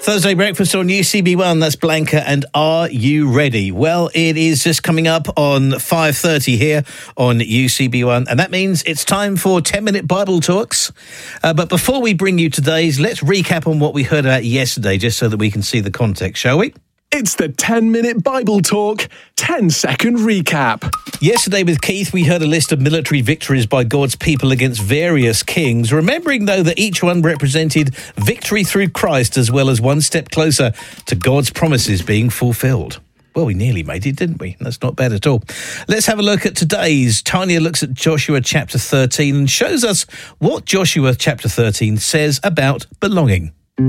Thursday breakfast on UCB1. That's Blanca and Are You Ready? Well, it is just coming up on 5:30 here on UCB1, and that means it's time for 10-minute Bible talks. But before we bring you today's, let's recap on what we heard about yesterday, just so that we can see the context, shall we? It's the 10-minute Bible talk, 10-second recap. Yesterday with Keith, we heard a list of military victories by God's people against various kings, remembering, though, that each one represented victory through Christ as well as one step closer to God's promises being fulfilled. Well, we nearly made it, didn't we? That's not bad at all. Let's have a look at today's. Tanya looks at Joshua chapter 13 and shows us what Joshua chapter 13 says about belonging.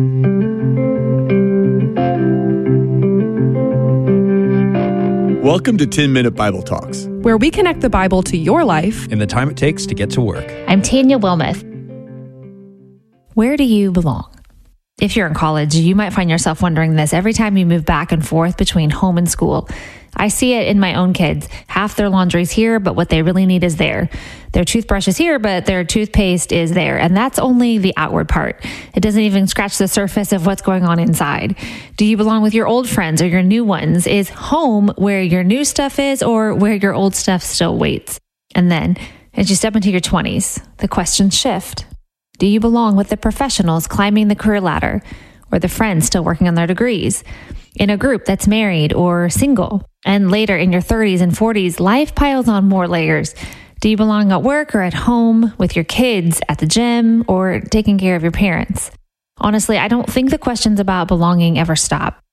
Welcome to 10-Minute Bible Talks, where we connect the Bible to your life in the time it takes to get to work. I'm Tanya Wilmoth. Where do you belong? If you're in college, you might find yourself wondering this every time you move back and forth between home and school. I see it in my own kids. Half their laundry's here, but what they really need is there. Their toothbrush is here, but their toothpaste is there. And that's only the outward part. It doesn't even scratch the surface of what's going on inside. Do you belong with your old friends or your new ones? Is home where your new stuff is or where your old stuff still waits? And then, as you step into your 20s, the questions shift. Do you belong with the professionals climbing the career ladder or the friends still working on their degrees? In a group that's married or single? And later in your 30s and 40s, life piles on more layers. Do you belong at work or at home, with your kids, at the gym, or taking care of your parents? Honestly, I don't think the questions about belonging ever stop.